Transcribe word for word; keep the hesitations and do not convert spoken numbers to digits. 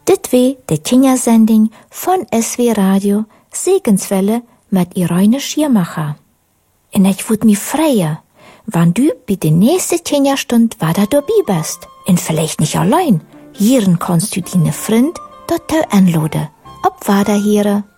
Dit wie de Kindersending von S W Radio Segenswelle mit Irene Schiermacher. En ich würd mi freuen, wann du bei der nächsten Kinderstund wieder dabei bist. Und vielleicht nicht allein. Hier kannst du deine Freund dort anladen. Ob Wiederhören.